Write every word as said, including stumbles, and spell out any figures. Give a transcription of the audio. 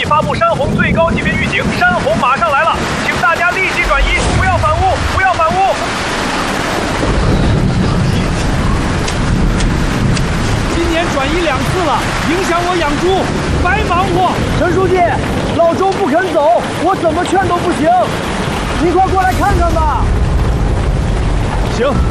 发布山洪最高级别预警，山洪马上来了，请大家立即转移，不要反屋，不要反屋。 今年转移两次了，影响我养猪，白忙活。 陈书记，老周不肯走，我怎么劝都不行，您快过来看看吧。 行。